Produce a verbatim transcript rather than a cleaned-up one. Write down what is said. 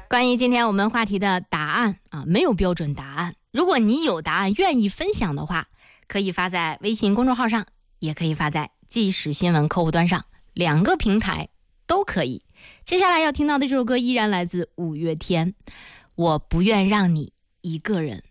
关于今天我们话题的答案啊，没有标准答案。如果你有答案愿意分享的话，可以发在微信公众号上，也可以发在即时新闻客户端上，两个平台都可以。接下来要听到的这首歌依然来自五月天，我不愿让你一个人。